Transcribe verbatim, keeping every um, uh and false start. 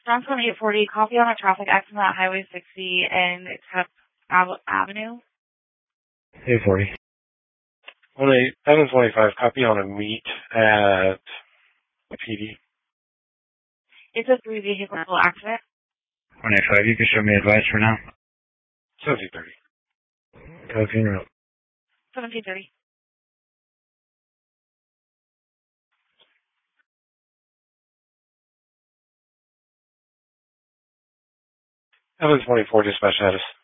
Johnson eight forty, copy on a traffic accident at Highway sixty and Tep Avenue. eight forty. one eight, seven twenty-five, copy on a meet at P D. It's a three vehicle accident. one eighty-five, you can show me advice for now. seventeen thirty. Copy route. seventeen thirty. seven twenty-four, dispatch status.